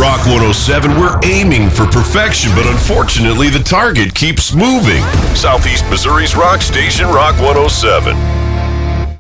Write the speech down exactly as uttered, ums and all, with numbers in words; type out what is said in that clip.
Rock one oh seven, we're aiming for perfection, but unfortunately the target keeps moving. Southeast Missouri's rock station, Rock one oh seven.